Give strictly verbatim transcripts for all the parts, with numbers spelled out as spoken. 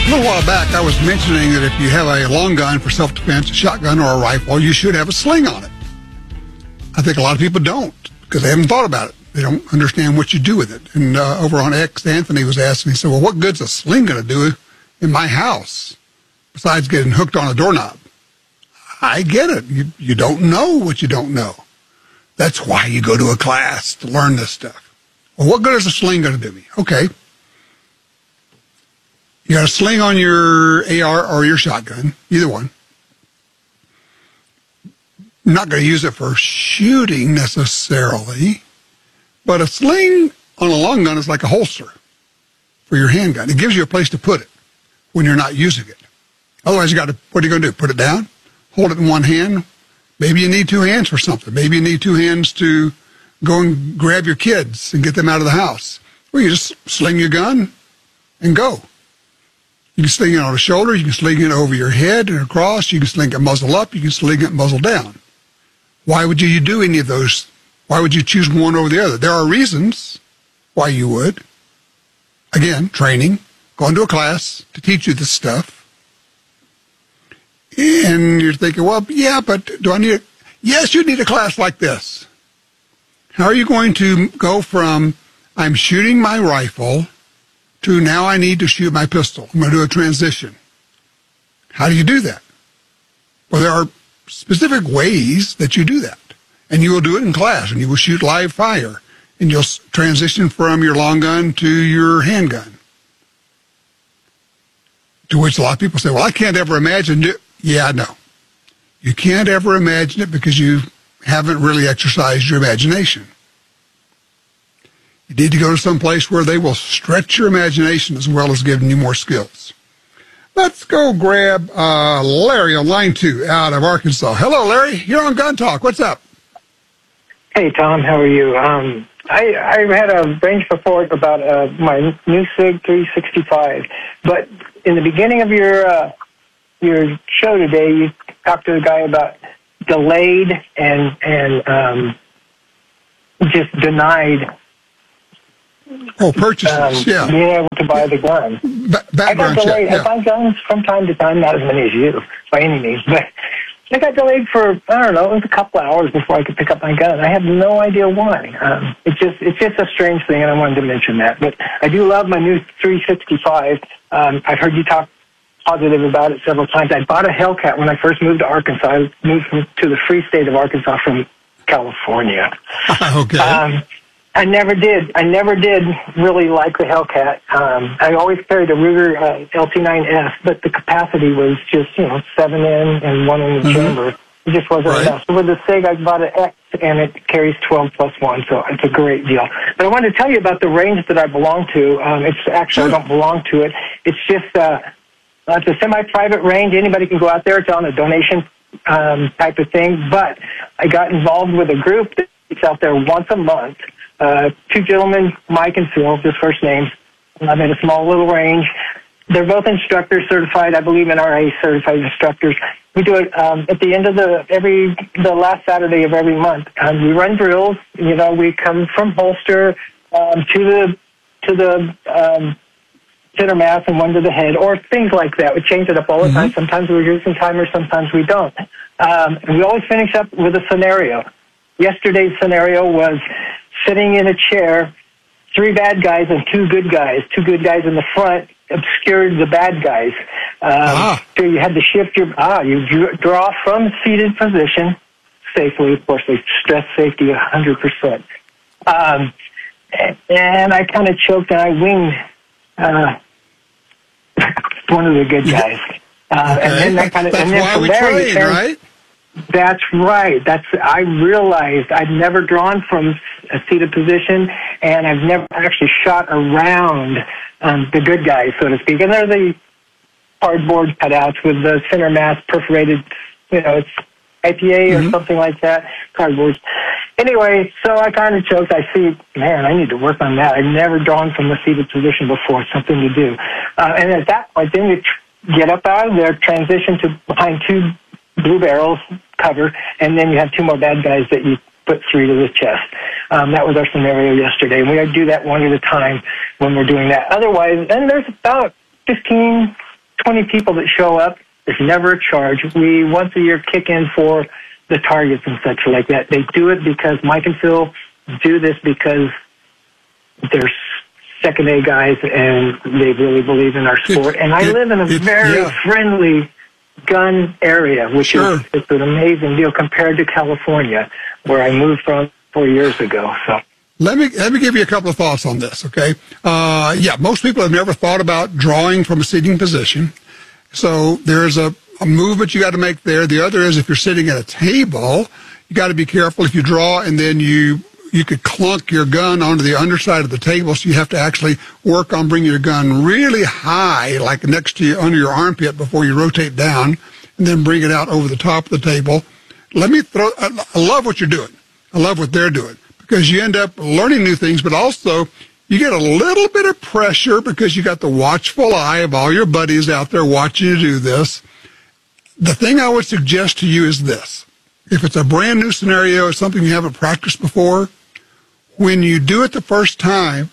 A little while back, I was mentioning that if you have a long gun for self-defense, a shotgun or a rifle, you should have a sling on it. I think a lot of people don't because they haven't thought about it. They don't understand what you do with it. And uh, over on X, Anthony was asking me, he said, well, what good's a sling going to do in my house besides getting hooked on a doorknob? I get it. You, you don't know what you don't know. That's why you go to a class to learn this stuff. Well, what good is a sling going to do me? Okay. You got a sling on your A R or your shotgun, either one. I'm not going to use it for shooting necessarily, but a sling on a long gun is like a holster for your handgun. It gives you a place to put it when you're not using it. Otherwise, you got to, what are you going to do? Put it down? Hold it in one hand? Maybe you need two hands for something. Maybe you need two hands to go and grab your kids and get them out of the house. Well, you just sling your gun and go. You can sling it on the shoulder. You can sling it over your head and across. You can sling it muzzle up. You can sling it muzzle down. Why would you do any of those? Why would you choose one over the other? There are reasons why you would. Again, training, going to a class to teach you this stuff. And you're thinking, well, yeah, but do I need it? Yes, you need a class like this. How are you going to go from I'm shooting my rifle to now I need to shoot my pistol? I'm going to do a transition. How do you do that? Well, there are specific ways that you do that. And you will do it in class, and you will shoot live fire. And you'll transition from your long gun to your handgun. To which a lot of people say, well, I can't ever imagine it. Yeah, no. You can't ever imagine it because you haven't really exercised your imagination. You need to go to some place where they will stretch your imagination as well as giving you more skills. Let's go grab uh, Larry on line two out of Arkansas. Hello, Larry. You're on Gun Talk. What's up? Hey, Tom. How are you? Um, I, I had a range report about uh, my new SIG three sixty-five, but in the beginning of your uh, your show today, you talked to the guy about delayed and and um, just denied. Oh, purchases, um, yeah. Being able to buy the gun. Ba- I got delayed. Check, yeah. I buy guns from time to time, not as many as you, by any means, but I got delayed for, I don't know, it was a couple of hours before I could pick up my gun. I have no idea why. Um, it's just it's just a strange thing, and I wanted to mention that. But I do love my new three sixty-five. Um, I've heard you talk positive about it several times. I bought a Hellcat when I first moved to Arkansas. I moved from, to the free state of Arkansas from California. Okay. Um, I never did. I never did really like the Hellcat. Um, I always carried a Ruger uh, L T nine S, but the capacity was just, you know, seven in and one in the mm-hmm. chamber. It just wasn't right. enough. So with the SIG, I bought an X, and it carries twelve plus one, so it's a great deal. But I wanted to tell you about the range that I belong to. Um, it's actually, I don't belong to it. It's just, uh, it's a semi-private range. Anybody can go out there. It's on a donation um, type of thing. But I got involved with a group that's out there once a month. Uh, two gentlemen, Mike and Phil, just first names. I'm at a small little range. They're both instructors certified, I believe N R A certified instructors. We do it um, at the end of the every the last Saturday of every month. Um, we run drills. You know, we come from holster um, to the to the um, center mass and one to the head, or things like that. We change it up all the mm-hmm. time. Sometimes we're using timers, sometimes we don't. Um, and we always finish up with a scenario. Yesterday's scenario was sitting in a chair, three bad guys and two good guys. Two good guys in the front obscured the bad guys. Um, ah. So you had to shift your, ah, you draw from seated position safely. Of course, they stress safety one hundred percent. Um, and I kind of choked and I winged uh, one of the good guys. Uh, okay. And then that kind of, That's and then why from we there, train, turned, right? That's right. That's I realized I'd never drawn from a seated position, and I've never actually shot around um, the good guys, so to speak. And they're the cardboard cutouts with the center mass perforated, you know, it's I P A mm-hmm. or something like that, cardboard. Anyway, so I kind of choked. I see, man, I need to work on that. I've never drawn from a seated position before. It's something to do. Uh, and at that point, then you tr- get up out of there, transition to behind two blue barrels, cover, and then you have two more bad guys that you put three to the chest. Um, that was our scenario yesterday. And we do that one at a time when we're doing that. Otherwise, and there's about fifteen, twenty people that show up. There's never a charge. We once a year kick in for the targets and such like that. They do it because Mike and Phil do this because they're second A guys and they really believe in our sport. And I it, live in a it, very yeah. friendly gun area, which sure. is it's an amazing deal compared to California, where I moved from four years ago. So let me let me give you a couple of thoughts on this. Okay, uh, yeah, most people have never thought about drawing from a seating position, so there's a, a movement you got to make there. The other is if you're sitting at a table, you got to be careful if you draw and then you. You could clunk your gun onto the underside of the table, so you have to actually work on bringing your gun really high, like next to you, under your armpit before you rotate down, and then bring it out over the top of the table. Let me throw, I love what you're doing. I love what they're doing, because you end up learning new things, but also you get a little bit of pressure because you got the watchful eye of all your buddies out there watching you do this. The thing I would suggest to you is this. If it's a brand new scenario or something you haven't practiced before, when you do it the first time,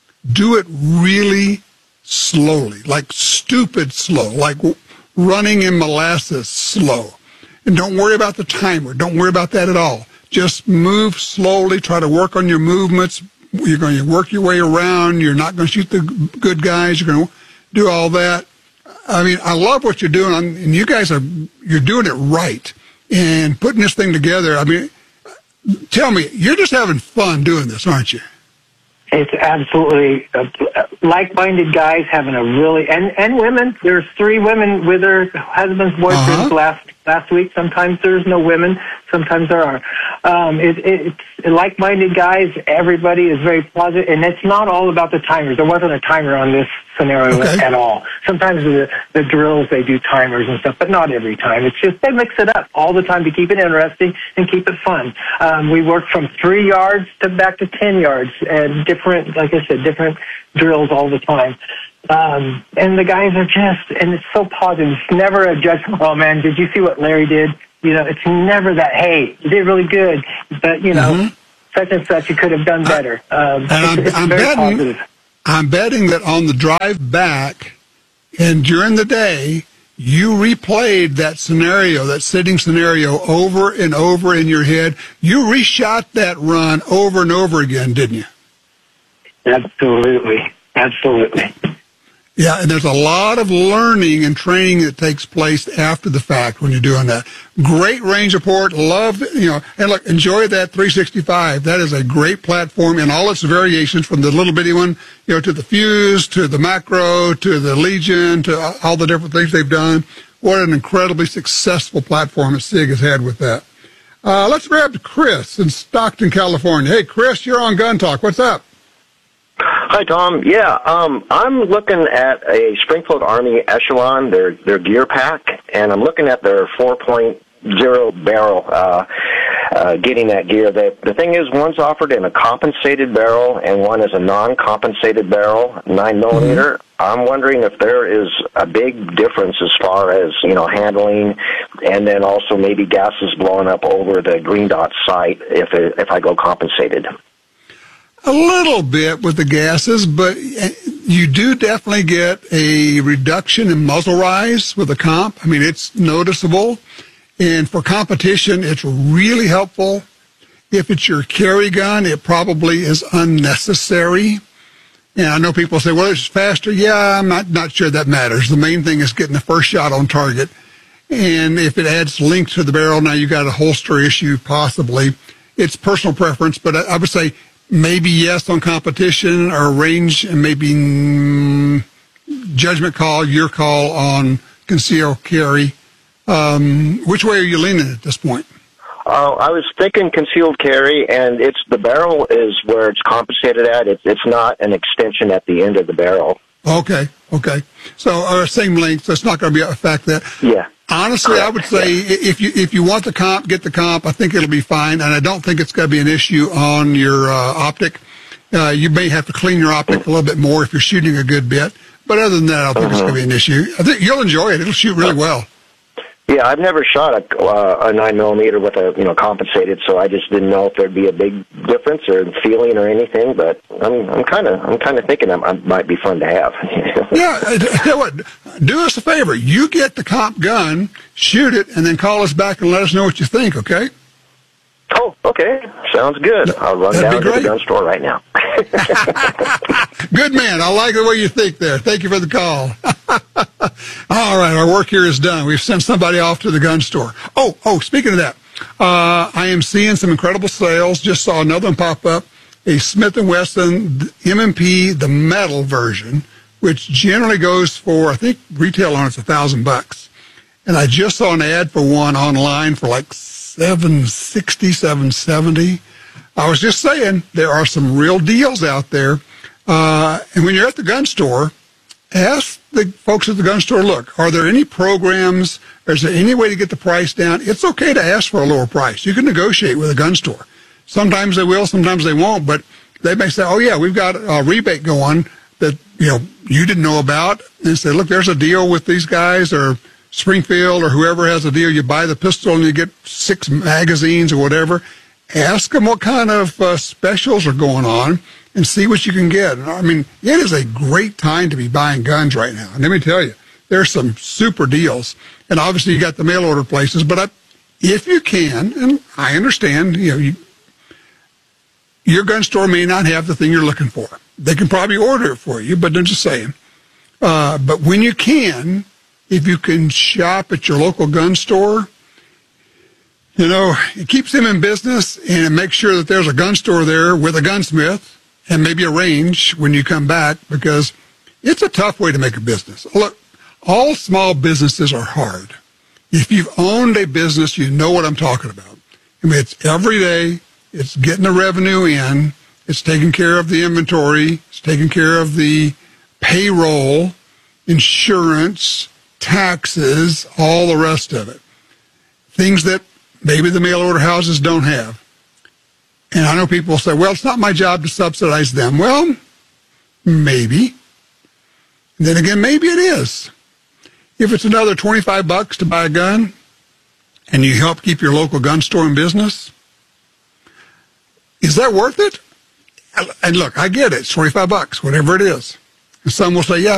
do it really slowly, like stupid slow, like running in molasses slow. And don't worry about the timer. Don't worry about that at all. Just move slowly. Try to work on your movements. You're going to work your way around. You're not going to shoot the good guys. You're going to do all that. I mean, I love what you're doing, and you guys are, you're doing it right. And putting this thing together, I mean, tell me, you're just having fun doing this, aren't you? It's absolutely uh, like-minded guys having a really, and, and women. There's three women with their husbands, boyfriends uh-huh. last last week. Sometimes there's no women. Sometimes there are. Um, it, it, it's like-minded guys. Everybody is very positive, and it's not all about the timers. There wasn't a timer on this scenario okay. at all. Sometimes the, the drills, they do timers and stuff, but not every time. It's just they mix it up all the time to keep it interesting and keep it fun. Um, we work from three yards to back to ten yards, and different, like I said, different drills all the time. Um, and the guys are just, and it's so positive. It's never a judgment. Oh man, did you see what Larry did? You know, it's never that, hey, you did really good, but you know, mm-hmm. such and such, you could have done better. Um, and I'm, it's, it's I'm very betting, positive. I'm betting that on the drive back and during the day, you replayed that scenario, that sitting scenario over and over in your head. You reshot that run over and over again, didn't you? Absolutely. Absolutely. Yeah, and there's a lot of learning and training that takes place after the fact when you're doing that. Great range report. Love, you know, and look, enjoy that three sixty-five. That is a great platform in all its variations, from the little bitty one, you know, to the Fuse, to the Macro, to the Legion, to all the different things they've done. What an incredibly successful platform that SIG has had with that. Uh, let's grab Chris in Stockton, California. Hey, Chris, you're on Gun Talk. What's up? Hi, Tom. Yeah, um, I'm looking at a Springfield Army Echelon, their their gear pack, and I'm looking at their four point oh barrel, uh, uh, getting that gear. The, the thing is, one's offered in a compensated barrel, and one is a non-compensated barrel, nine millimeter. Mm-hmm. I'm wondering if there is a big difference as far as, you know, handling, and then also maybe gases blowing up over the green dot sight if it, if I go compensated. A little bit with the gases, but you do definitely get a reduction in muzzle rise with the comp. I mean, it's noticeable. And for competition, it's really helpful. If it's your carry gun, it probably is unnecessary. And I know people say, well, it's faster. Yeah, I'm not, not sure that matters. The main thing is getting the first shot on target. And if it adds length to the barrel, now you got a holster issue possibly. It's personal preference, but I, I would say maybe yes on competition or range, and maybe mm, judgment call, your call on conceal carry. Um, which way are you leaning at this point? Uh, I was thinking concealed carry, and it's the barrel is where it's compensated at. It's it's not an extension at the end of the barrel. Okay, okay. So our same length, so it's not going to be affect that. Yeah. Honestly, Correct. I would say yeah. if you if you want the comp, get the comp. I think it'll be fine, and I don't think it's going to be an issue on your uh, optic. Uh, you may have to clean your optic a little bit more if you're shooting a good bit, but other than that, I don't think uh-huh. it's going to be an issue. I think you'll enjoy it. It'll shoot really well. Yeah, I've never shot a, uh, a nine millimeter with a you know compensated, so I just didn't know if there'd be a big difference or feeling or anything. But I'm I'm kind of I'm kind of thinking it might be fun to have. Yeah, I tell you what, do us a favor. You get the comp gun, shoot it, and then call us back and let us know what you think, okay? Oh, okay. Sounds good. I'll run That'd down be to the gun store right now. Good man. I like the way you think there. Thank you for the call. All right, our work here is done. We've sent somebody off to the gun store. Oh, oh, speaking of that, uh, I am seeing some incredible sales. Just saw another one pop up, a Smith and Wesson M and P, the metal version, which generally goes for, I think, retail on it's a thousand bucks. And I just saw an ad for one online for like seven sixty, seven seventy. I was just saying there are some real deals out there. Uh, and when you're at the gun store, ask the folks at the gun store, look, are there any programs? Is there any way to get the price down? It's okay to ask for a lower price. You can negotiate with a gun store. Sometimes they will, sometimes they won't, but they may say, oh, yeah, we've got a rebate going that, you know, you didn't know about. And say, look, there's a deal with these guys, or Springfield or whoever has a deal. You buy the pistol and you get six magazines or whatever. Ask them what kind of uh, specials are going on and see what you can get. I mean, it is a great time to be buying guns right now. And let me tell you, there's some super deals. And obviously you got the mail order places, but I, if you can, and I understand, you know, you, your gun store may not have the thing you're looking for. They can probably order it for you, but I'm just saying. Uh, but when you can, if you can shop at your local gun store, you know, it keeps them in business, and it makes sure that there's a gun store there with a gunsmith and maybe a range when you come back, because it's a tough way to make a business. Look, all small businesses are hard. If you've owned a business, you know what I'm talking about. I mean, it's every day. It's getting the revenue in. It's taking care of the inventory. It's taking care of the payroll, insurance, taxes, all the rest of it. Things that maybe the mail order houses don't have. And I know people say, well, it's not my job to subsidize them. Well, maybe. And then again, maybe it is. If it's another twenty-five bucks to buy a gun and you help keep your local gun store in business, is that worth it? And look, I get it. It's twenty-five bucks, whatever it is. And some will say, yeah,